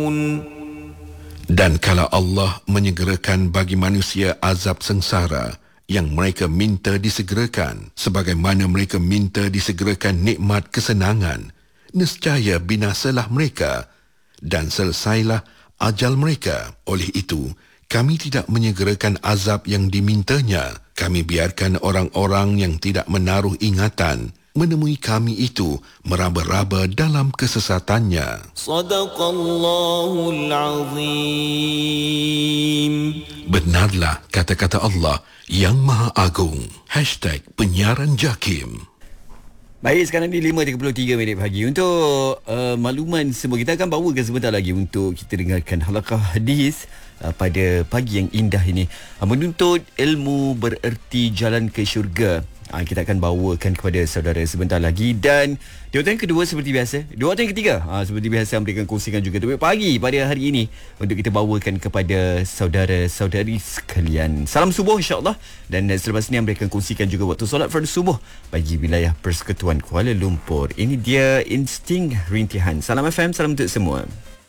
Dan kalau Allah menyegerakan bagi manusia azab sengsara yang mereka minta disegerakan, sebagaimana mereka minta disegerakan nikmat kesenangan, nescaya binasalah mereka dan selesailah ajal mereka. Oleh itu, kami tidak menyegerakan azab yang dimintanya. Kami biarkan orang-orang yang tidak menaruh ingatan menemui kami itu meraba-raba dalam kesesatannya. Sadaqallahul Azim. Benarlah kata-kata Allah yang Maha Agung. #penyiaran JAKIM. Baik, sekarang ni 5.33 minit pagi. Untuk makluman semua, kita akan bawakan sebentar lagi untuk kita dengarkan halaqah hadis pada pagi yang indah ini. Menuntut ilmu bererti jalan ke syurga. Kita akan bawakan kepada saudara sebentar lagi. Dan di waktu yang kedua seperti biasa, di waktu yang ketiga seperti biasa, mereka akan kongsikan juga topik pagi pada hari ini untuk kita bawakan kepada saudara-saudari sekalian. Salam subuh insyaAllah. Dan selepas ini mereka akan kongsikan juga waktu solat fardu subuh bagi wilayah Persekutuan Kuala Lumpur. Ini dia Insting Rintihan. Salam FM, salam untuk semua.